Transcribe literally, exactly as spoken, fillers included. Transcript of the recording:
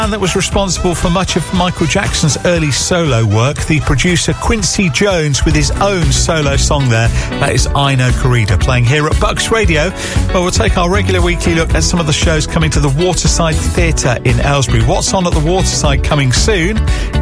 And that was responsible for much of Michael Jackson's early solo work, the producer Quincy Jones with his own solo song there. That is I Know Corrida, playing here at Bucks Radio. Well, we'll take our regular weekly look at some of the shows coming to the Waterside Theatre in Aylesbury. What's on at the Waterside coming soon?